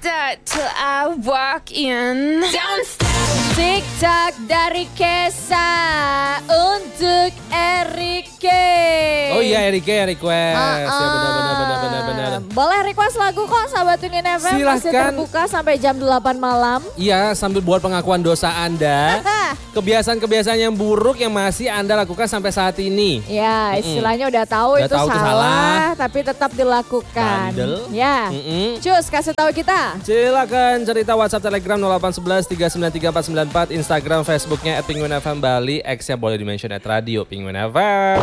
start till I walk in. Don't stop. TikTok dari Kesa untuk Erike. Oh iya Erike request. Ya benar. Boleh request lagu kok sahabat Union FM. Masih Silahkan. terbuka sampai jam 8 malam. Iya, sambil buat pengakuan dosa Anda. Kebiasaan-kebiasaan yang buruk yang masih Anda lakukan sampai saat ini. Ya, istilahnya udah tahu Udah itu tahu itu salah, salah. tapi tetap dilakukan. Bandel. Ya. Cus, kasih tahu kita. Silakan cerita WhatsApp Telegram 0811 393 494, Instagram Facebooknya @penguinfm Bali, X-nya boleh dimention @radio Penguin FM.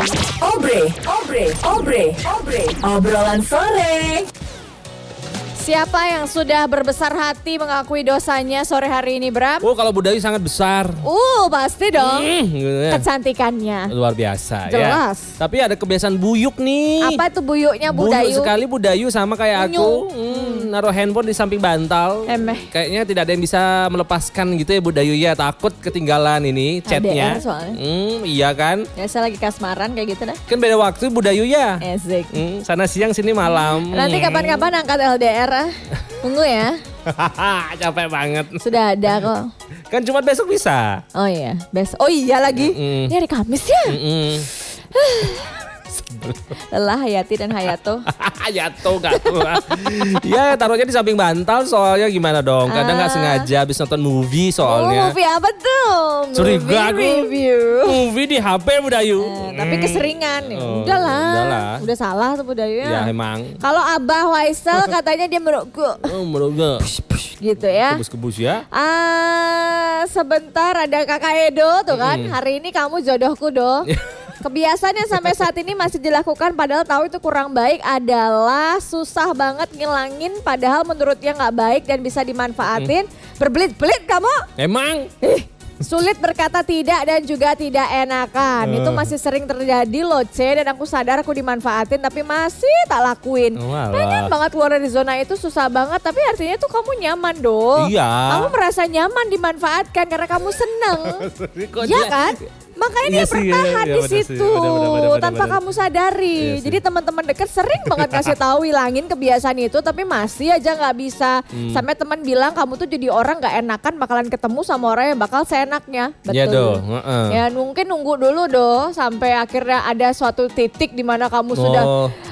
Obrolan sore. Siapa yang sudah berbesar hati mengakui dosanya sore hari ini, Bram? Oh kalau Budayu sangat besar. Pasti dong. Gitu ya. Kecantikannya. Luar biasa Jelas. ya. Tapi ada kebiasaan buyuk nih. Apa itu buyuknya Buyuk Budayu? sekali Budayu sama kayak aku. Naruh handphone di samping bantal. Emeh. Kayaknya tidak ada yang bisa melepaskan gitu ya Budayu ya. Takut ketinggalan ini chatnya. LDR soalnya. Iya kan. Biasa lagi kasmaran kayak gitu dah. Kan beda waktu Budayu ya. Asik. Sana siang sini malam. Nanti kapan-kapan angkat LDR ah. Tunggu ya. Capek banget. Sudah ada kok. Kan cuma besok bisa. Oh iya, besok. Oh iya lagi. Ini hari Kamis ya. Lelah Hayati dan Hayato. Jatuh gak tuh. Ya taruhnya di samping bantal soalnya gimana dong. Kadang gak sengaja habis nonton movie soalnya. Movie apa tuh? Curiga aku. Movie review. Movie di HP Budayu. Tapi keseringan. Oh, Udahlah. udahlah. Udah salah tuh Budayu Ya ya. emang. Kalau Abah Waisel katanya dia merokok Menurutnya gitu ya. kebus-kebus ya. Sebentar ada Kakak Edo tuh kan. Hari ini kamu jodohku do. Kebiasaan yang sampai saat ini masih dilakukan padahal tahu itu kurang baik adalah susah banget ngilangin padahal menurutnya nggak baik dan bisa dimanfaatin. Berbelit-belit kamu. Emang. Sulit berkata tidak dan juga tidak enakan. Itu masih sering terjadi loh C, dan aku sadar aku dimanfaatin tapi masih tak lakuin. Walah. Pengen banget keluar dari zona itu susah banget, tapi artinya tuh kamu nyaman dong. Iya. Kamu merasa nyaman dimanfaatkan karena kamu seneng. Iya kan? Makanya Iya dia sih, bertahan iya, di benar sih. situ Benar. tanpa kamu sadari. Iya sih. Jadi teman-teman dekat sering banget ngasih tahu hilangin kebiasaan itu, tapi masih aja nggak bisa. Sampai teman bilang kamu tuh jadi orang nggak enakan bakalan ketemu sama orang yang bakal seenaknya. Betul. Iya dong. Ya mungkin nunggu dulu doh sampai akhirnya ada suatu titik di mana kamu sudah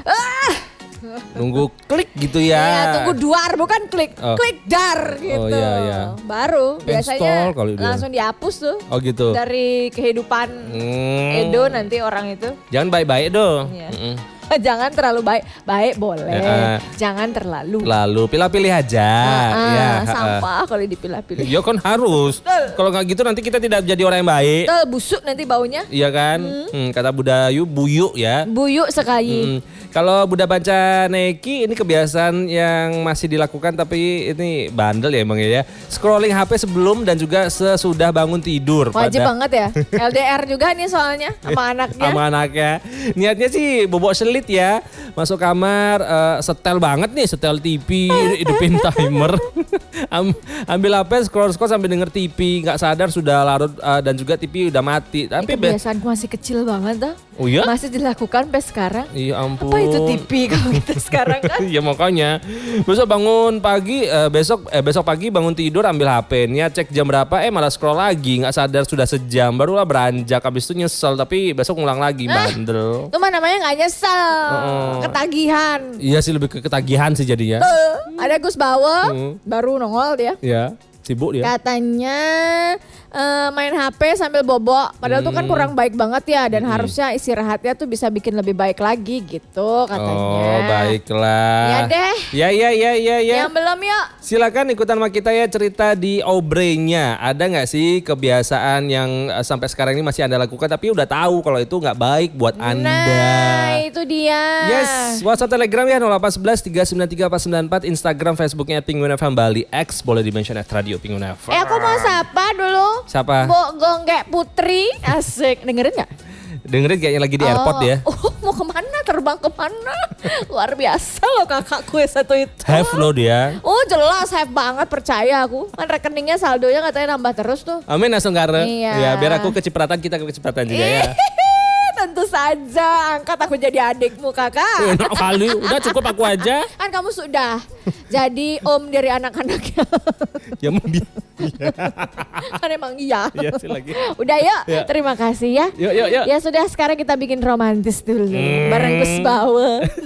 Nunggu klik gitu ya. Iya, tunggu duar bukan klik, Oh. klik dar gitu. iya. Baru biasanya kali dia. langsung dihapus tuh Oh gitu. dari kehidupan Edo nanti orang itu. Jangan baik-baik dong. Iya. Jangan terlalu baik boleh, jangan terlalu. Lalu pilih-pilih aja. Ya, sampah kalau dipilah-pilih. Ya kan harus. Kalau nggak gitu nanti kita tidak jadi orang yang baik. Busuk nanti baunya. Iya kan? Kata Budayu buyuk ya. Buyuk sekali. Kalau Buddha Panca Neki ini kebiasaan yang masih dilakukan tapi ini bandel ya emang ya. Scrolling HP sebelum dan juga sesudah bangun tidur. Wajib banget ya. LDR juga nih soalnya sama anaknya. Sama anaknya. Niatnya sih bobok selit ya. Masuk kamar setel banget nih, setel TV, hidupin timer. Ambil HP scroll sambil denger TV, nggak sadar sudah larut dan juga TV udah mati. Tapi kebiasaanku masih kecil banget dah. Oh iya? Masih dilakukan sampai sekarang. Iya ampun. Apa itu TV kalau kita sekarang kan? Ya makanya besok bangun pagi besok pagi bangun tidur ambil HP niat cek jam berapa malah scroll lagi nggak sadar sudah sejam barulah beranjak habis itu nyesel tapi besok ngulang lagi bandel. Itu mah namanya nggak nyesel, ketagihan. Iya sih lebih ke ketagihan sih jadinya. Ada Gus Bawa baru nongol dia. Ya sibuk dia. Katanya main HP sambil bobok. Padahal tuh kan kurang baik banget ya. Dan harusnya istirahatnya tuh bisa bikin lebih baik lagi gitu katanya. Oh baiklah. Ya deh. Ya. Yang belum yuk. Silakan ikutan sama kita ya cerita di Obrenya. Ada nggak sih kebiasaan yang sampai sekarang ini masih Anda lakukan tapi udah tahu kalau itu nggak baik buat Anda. Nah itu dia. Yes, WhatsApp Telegram ya 0811 393 494, Instagram Facebooknya @Penguin FM Bali, X boleh dimention @radio Penguin FM. Aku mau sapa dulu. Siapa? Mbok Gonggek Putri. Asik. Dengerin gak? Dengerin kayaknya lagi di airport ya. Mau kemana? Terbang kemana? Luar biasa loh kakakku yang satu itu. Have lo dia. Oh jelas have banget, percaya aku. Kan rekeningnya saldonya katanya nambah terus tuh. Amin langsung karena. Iya. Ya biar aku kecipratan kita kecipratan juga ya. Tentu Tentu saja, angkat aku jadi adikmu kakak. Enak kali, udah cukup aku aja. Kan kamu sudah jadi om dari anak-anaknya. Ya mau dia. Kan emang iya. Iya sih lagi. Udah yuk, Ya. terima kasih ya. Yuk. Ya sudah, sekarang kita bikin romantis dulu. Bareng Gus Bawe.